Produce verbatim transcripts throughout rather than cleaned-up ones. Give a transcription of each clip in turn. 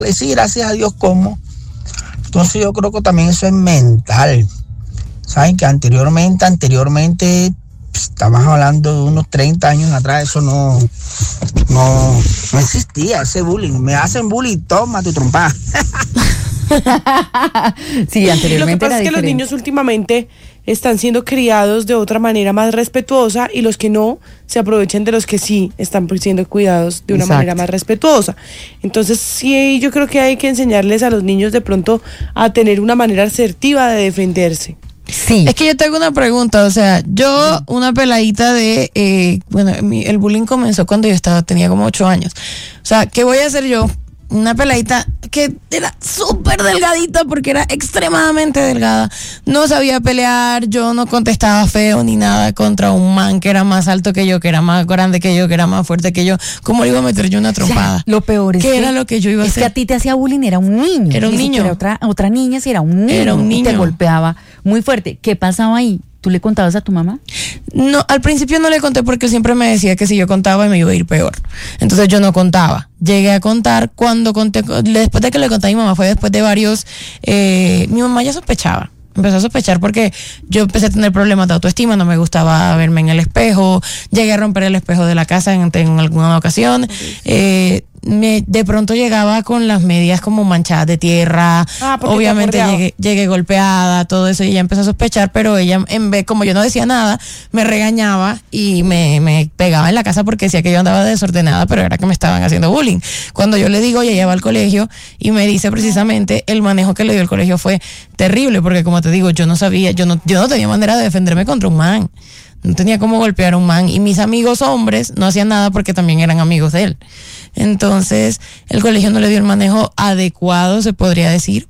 Pues sí, gracias a Dios como. Entonces yo creo que también eso es mental. Saben que anteriormente, anteriormente, pues, estamos hablando de unos treinta años atrás, eso no, no, no existía, ese bullying. Me hacen bullying, toma tu trompada. Sí, anteriormente. Lo que pasa era es que diferente. los niños últimamente están siendo criados de otra manera más respetuosa y los que no se aprovechan de los que sí están siendo cuidados de una Exacto. manera más respetuosa. Entonces sí, yo creo que hay que enseñarles a los niños de pronto a tener una manera asertiva de defenderse. Sí. Es que yo tengo una pregunta, o sea, yo, una peladita de, eh, bueno, mi- el bullying comenzó cuando yo estaba, tenía como ocho años. O sea, ¿qué voy a hacer yo? Una peladita que era súper delgadita porque era extremadamente delgada. No sabía pelear, yo no contestaba feo ni nada contra un man que era más alto que yo, que era más grande que yo, que era más fuerte que yo. ¿Cómo le iba a meter yo una trompada? O sea, lo peor es ¿Qué que era lo que yo iba a es hacer? que a ti te hacía bullying, era un niño. Era un Ni niño. siquiera otra, otra niña, si era un niño. Era un Y te niño. golpeaba muy fuerte. ¿Qué pasaba ahí? ¿Tú le contabas a tu mamá? No, al principio no le conté porque él siempre me decía que si yo contaba me iba a ir peor. Entonces yo no contaba. Llegué a contar cuando conté, después de que le conté a mi mamá, fue después de varios, eh, mi mamá ya sospechaba. Empezó a sospechar porque yo empecé a tener problemas de autoestima, no me gustaba verme en el espejo, llegué a romper el espejo de la casa en, en alguna ocasión, eh, me, de pronto llegaba con las medias como manchadas de tierra, Ah, porque te obviamente aporreaba. llegué, llegué golpeada, todo eso, y ella empezó a sospechar, pero ella, en vez, como yo no decía nada, me regañaba y me, me pegaba en la casa porque decía que yo andaba desordenada, pero era que me estaban haciendo bullying. Cuando yo le digo, ella va al colegio y me dice precisamente, el manejo que le dio el colegio fue terrible, porque como te digo, yo no sabía, yo no, yo no tenía manera de defenderme contra un man. No tenía cómo golpear a un man, y mis amigos hombres no hacían nada porque también eran amigos de él. Entonces, el colegio no le dio el manejo adecuado, se podría decir.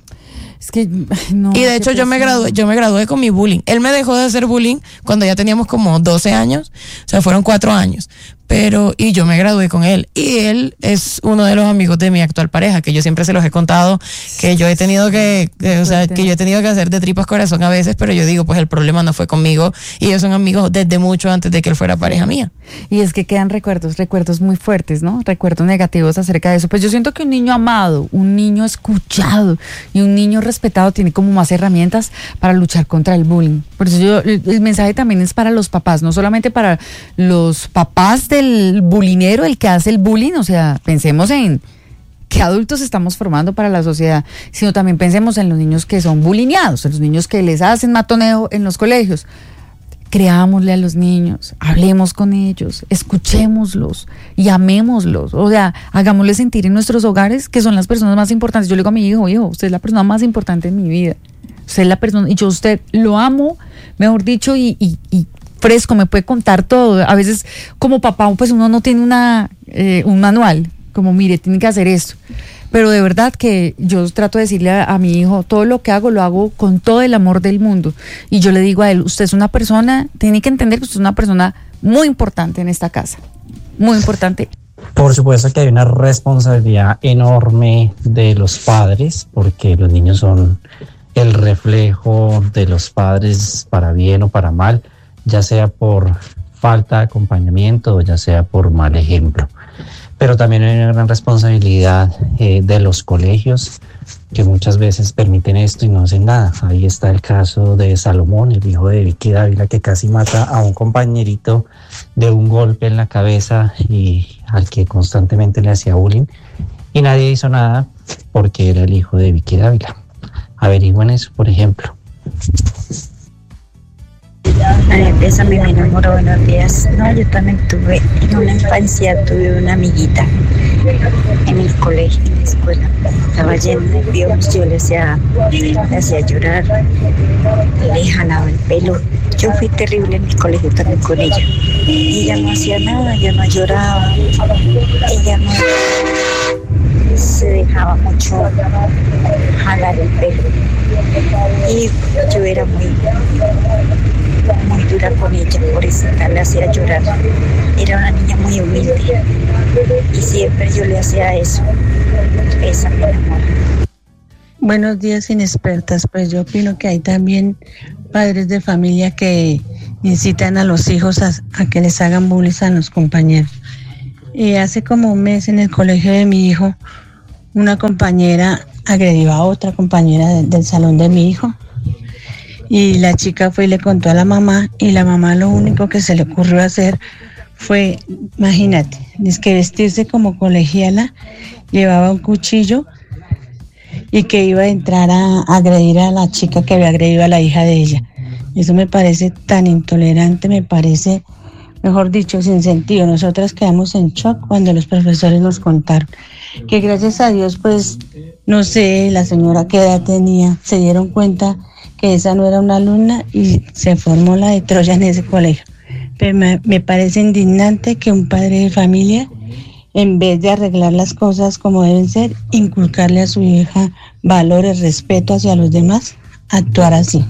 Es que, ay, no. Y de qué hecho yo me pesar. gradué, yo me gradué con mi bullying. Él me dejó de hacer bullying cuando ya teníamos como doce años, o sea, fueron cuatro años. Pero, y yo me gradué con él. Y él es uno de los amigos de mi actual pareja, que yo siempre se los he contado, que yo he tenido que, que, o sea, que yo he tenido que hacer de tripas corazón a veces, pero yo digo, pues el problema no fue conmigo, y ellos son amigos desde mucho antes de que él fuera pareja mía. Y es que quedan recuerdos, recuerdos muy fuertes, ¿no? Recuerdos negativos acerca de eso. Pues yo siento que un niño amado, un niño escuchado y un niño respetado tiene como más herramientas para luchar contra el bullying. Por eso yo, el, el mensaje también es para los papás, no solamente para los papás del bullinero, el que hace el bullying, o sea, pensemos en qué adultos estamos formando para la sociedad, sino también pensemos en los niños que son bullineados, en los niños que les hacen matoneo en los colegios. Creámosle a los niños, hablemos con ellos, escuchémoslos y amémoslos. O sea, hagámosles sentir en nuestros hogares que son las personas más importantes. Yo le digo a mi hijo, hijo, usted es la persona más importante en mi vida. Usted es la persona, y yo a usted lo amo, mejor dicho, y, y, y fresco, me puede contar todo. A veces, como papá, pues uno no tiene una eh, un manual, como mire, tiene que hacer esto. Pero de verdad que yo trato de decirle a, a mi hijo, todo lo que hago, lo hago con todo el amor del mundo. Y yo le digo a él, usted es una persona, tiene que entender que usted es una persona muy importante en esta casa. Muy importante. Por supuesto que hay una responsabilidad enorme de los padres, porque los niños son el reflejo de los padres para bien o para mal, ya sea por falta de acompañamiento o ya sea por mal ejemplo. Pero también hay una gran responsabilidad eh, de los colegios, que muchas veces permiten esto y no hacen nada. Ahí está el caso de Salomón, el hijo de Vicky Dávila, que casi mata a un compañerito de un golpe en la cabeza y al que constantemente le hacía bullying, y nadie hizo nada porque era el hijo de Vicky Dávila. Averigüen eso, por ejemplo. María Teresa, me enamoró, buenos días. No, yo también tuve, en una infancia tuve una amiguita en el colegio, en la escuela. Estaba llena de piojos, yo le hacía, le hacía llorar, le jalaba el pelo. Yo fui terrible en el colegio también con ella. Y ella no hacía nada, ella no lloraba, ella no se dejaba mucho jalar el pelo. Y yo era muy... muy dura con ella, por eso la hacía llorar. Era una niña muy humilde y siempre yo le hacía eso. Esa me enamoró. Buenos días, inexpertas. Pues yo opino que hay también padres de familia que incitan a los hijos a, a que les hagan bullying a los compañeros. Y hace como un mes en el colegio de mi hijo una compañera agredió a otra compañera de, del salón de mi hijo. Y la chica fue y le contó a la mamá, y la mamá lo único que se le ocurrió hacer fue, imagínate, es que vestirse como colegiala, llevaba un cuchillo y que iba a entrar a, a agredir a la chica que había agredido a la hija de ella. Eso me parece tan intolerante, me parece, mejor dicho, sin sentido. Nosotras quedamos en shock cuando los profesores nos contaron que gracias a Dios, pues, no sé, la señora qué edad tenía, se dieron cuenta que esa no era una alumna y se formó la de Troya en ese colegio. Pero me, me parece indignante que un padre de familia, en vez de arreglar las cosas como deben ser, inculcarle a su hija valores, respeto hacia los demás, actuar así.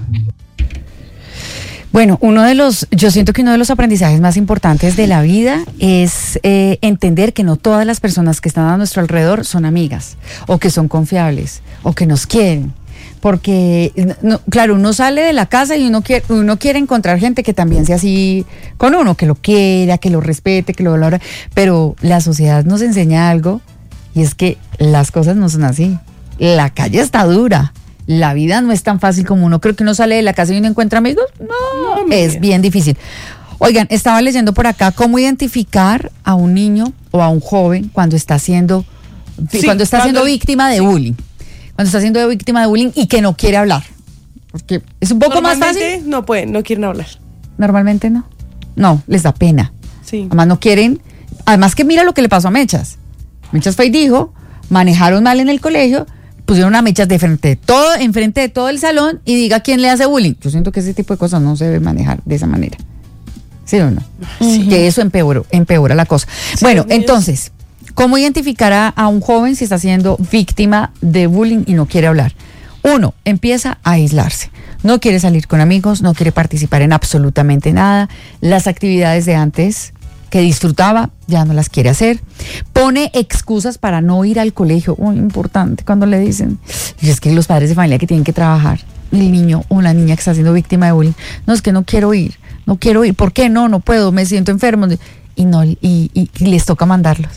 Bueno, uno de los, yo siento que uno de los aprendizajes más importantes de la vida es eh, entender que no todas las personas que están a nuestro alrededor son amigas, o que son confiables, o que nos quieren. Porque, no, claro, uno sale de la casa y uno quiere, uno quiere encontrar gente que también sea así con uno, que lo quiera, que lo respete, que lo valore, pero la sociedad nos enseña algo, y es que las cosas no son así. La calle está dura. La vida no es tan fácil como uno cree, que uno sale de la casa y uno encuentra amigos. No, no es bien difícil. Oigan, estaba leyendo por acá cómo identificar a un niño o a un joven cuando está siendo, sí, cuando está cuando, siendo víctima de sí. bullying. Cuando está siendo víctima de bullying y que no quiere hablar. Porque es un poco más fácil. No pueden, no quieren hablar. Normalmente no. No, les da pena. Sí. Además no quieren. Además que mira lo que le pasó a Mechas. Mechas fue y dijo, manejaron mal en el colegio, pusieron a Mechas de frente de todo, enfrente de todo el salón y diga quién le hace bullying. Yo siento que ese tipo de cosas no se debe manejar de esa manera. ¿Sí o no? Sí. Que eso empeoró, empeora la cosa. Sí, bueno, entonces, ¿cómo identificar a, a un joven si está siendo víctima de bullying y no quiere hablar? Uno, empieza a aislarse. No quiere salir con amigos, no quiere participar en absolutamente nada. Las actividades de antes que disfrutaba, ya no las quiere hacer. Pone excusas para no ir al colegio. Muy importante cuando le dicen, y es que los padres de familia que tienen que trabajar, el niño o la niña que está siendo víctima de bullying, no, es que no quiero ir, no quiero ir. ¿Por qué no? No puedo, me siento enfermo. Y, no, y, y, y les toca mandarlos.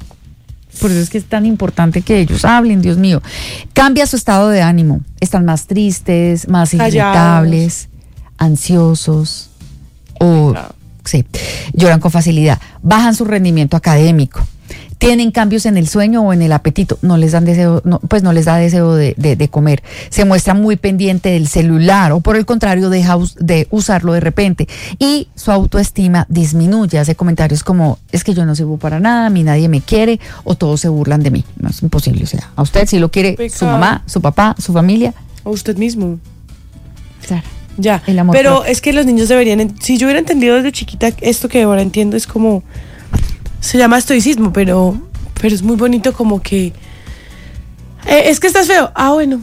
Por eso es que es tan importante que ellos hablen, Dios mío. Cambia su estado de ánimo. Están más tristes, más irritables, ansiosos o... Claro. Sí, lloran con facilidad, bajan su rendimiento académico, tienen cambios en el sueño o en el apetito, no les dan deseo, no, pues no les da deseo de, de, de comer, se muestra muy pendiente del celular o por el contrario deja de usarlo de repente y su autoestima disminuye, hace comentarios como es que yo no sirvo para nada, a mí nadie me quiere o todos se burlan de mí. No es imposible, o sea, a usted si lo quiere Pecado. Su mamá, su papá, su familia. O usted mismo. Claro. Ya, pero propio. Es que los niños deberían, si yo hubiera entendido desde chiquita esto que ahora entiendo es como, se llama estoicismo, pero, pero es muy bonito como que, eh, es que estás feo, ah bueno,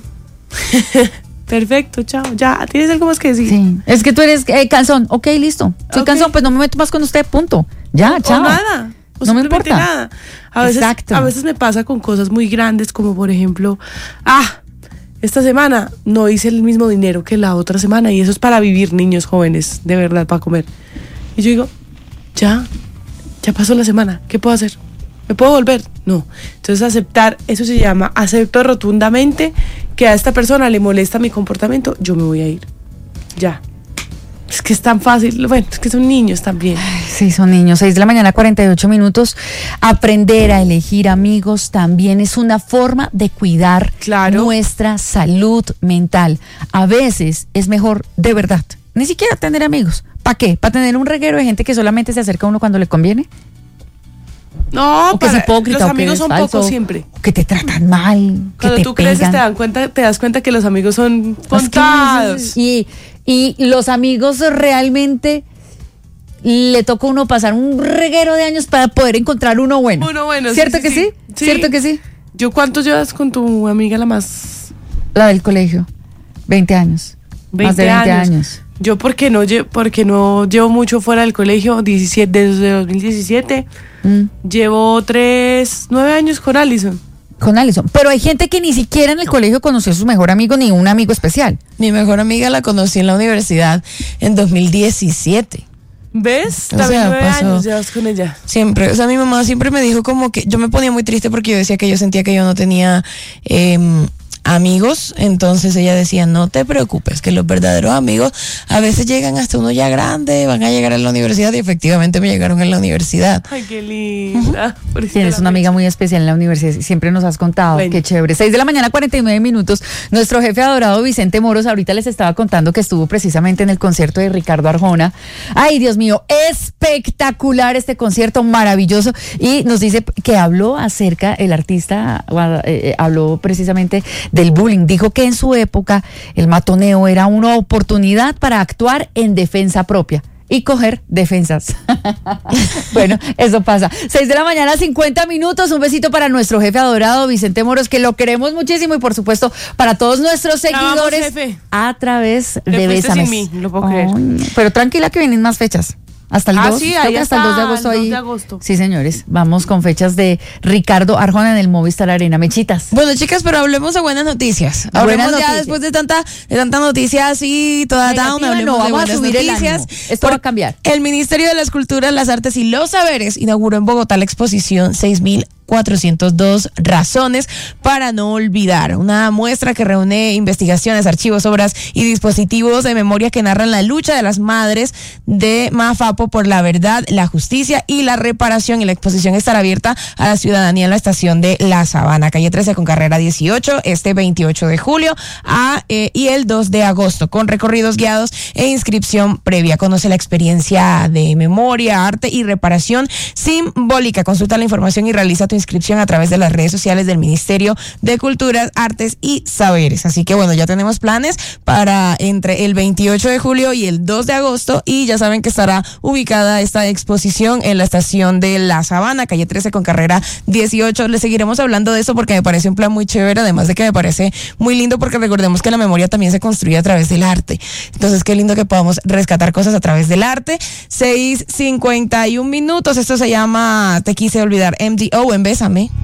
perfecto, chao, ya, ¿tienes algo más que decir? Sí, es que tú eres eh, cansón, ok, listo, soy okay. cansón, pues no me meto más con usted, punto, ya, o, chao. O nada, o no me importa. Nada. A veces, Exacto. a veces me pasa con cosas muy grandes como por ejemplo, ah, esta semana no hice el mismo dinero que la otra semana y eso es para vivir, niños jóvenes, de verdad, para comer. Y yo digo, ya, ya pasó la semana, ¿qué puedo hacer? ¿Me puedo volver? No. Entonces aceptar, eso se llama, acepto rotundamente que a esta persona le molesta mi comportamiento, yo me voy a ir. Ya. Es que es tan fácil, bueno, es que son niños también. Ay, sí, son niños. seis de la mañana, cuarenta y ocho minutos. Aprender a elegir amigos también es una forma de cuidar claro. nuestra salud mental. A veces es mejor, de verdad, ni siquiera tener amigos. ¿Para qué? ¿Para tener un reguero de gente que solamente se acerca a uno cuando le conviene? No, o que para, es hipócrita, los amigos o que son falso, pocos siempre. O que te tratan mal, cuando que te tú pegan. creces te dan cuenta, te das cuenta que los amigos son contados. Y, y los amigos realmente le toca a uno pasar un reguero de años para poder encontrar uno bueno. Uno bueno, ¿Cierto sí, que sí, sí? sí? ¿Cierto que sí? ¿Yo cuántos llevas con tu amiga la más? La del colegio. veinte años. veinte más de veinte años. años. Yo porque no, porque no llevo mucho fuera del colegio, diecisiete, desde dos mil diecisiete. Mm. Llevo tres, nueve años con Alison. Con Alison. Pero hay gente que ni siquiera en el colegio conoció a su mejor amigo ni un amigo especial. Mi mejor amiga la conocí en la universidad en dos mil diecisiete. ¿Ves? O También sea, nueve pasó. años llevas con ella. Siempre, o sea, mi mamá siempre me dijo como que yo me ponía muy triste porque yo decía que yo sentía que yo no tenía eh, amigos, entonces ella decía, no te preocupes, que los verdaderos amigos a veces llegan hasta uno ya grande, van a llegar a la universidad, y efectivamente me llegaron en la universidad. Ay, qué linda. Uh-huh. Tienes una amiga muy especial en la universidad, siempre nos has contado, bueno. Qué chévere. seis de la mañana, cuarenta y nueve minutos. Nuestro jefe adorado Vicente Moros ahorita les estaba contando que estuvo precisamente en el concierto de Ricardo Arjona. Ay, Dios mío, espectacular este concierto, maravilloso. Y nos dice que habló acerca, el artista eh, habló precisamente del bullying. Dijo que en su época el matoneo era una oportunidad para actuar en defensa propia y coger defensas. Bueno, eso pasa. seis de la mañana, cincuenta minutos. Un besito para nuestro jefe adorado, Vicente Moros, que lo queremos muchísimo, y por supuesto para todos nuestros seguidores Vamos, a través de Te Bésame. sin mí, no lo puedo creer. Oh, pero tranquila que vienen más fechas. Hasta el ah, dos, sí, creo ahí que hasta el dos de agosto. el dos ahí. de agosto. Sí, señores, vamos con fechas de Ricardo Arjona en el Movistar Arena. Mechitas. Bueno, chicas, pero hablemos de buenas noticias. Buenas Hablemos noticias. Ya después de tanta, de tanta noticia así, toda Negativa, down, hablemos no, de vamos a buenas subir el noticias. ánimo. Esto va a cambiar. El Ministerio de las Culturas, las Artes y los Saberes inauguró en Bogotá la exposición seis mil cuatrocientas dos razones para no olvidar. Una muestra que reúne investigaciones, archivos, obras y dispositivos de memoria que narran la lucha de las madres de Mafapo por la verdad, la justicia y la reparación. Y la exposición estará abierta a la ciudadanía en la estación de La Sabana, calle trece con carrera dieciocho, este veintiocho de julio a, eh, y el dos de agosto, con recorridos guiados e inscripción previa. Conoce la experiencia de memoria, arte y reparación simbólica. Consulta la información y realiza tu inscripción a través de las redes sociales del Ministerio de Culturas, Artes y Saberes. Así que bueno, ya tenemos planes para entre el veintiocho de julio y el dos de agosto, y ya saben que estará ubicada esta exposición en la estación de La Sabana, calle trece con carrera dieciocho. Les seguiremos hablando de eso porque me parece un plan muy chévere, además de que me parece muy lindo porque recordemos que la memoria también se construye a través del arte. Entonces qué lindo que podamos rescatar cosas a través del arte. seis cincuenta y un minutos, esto se llama Te quise olvidar, M D O en Bésame.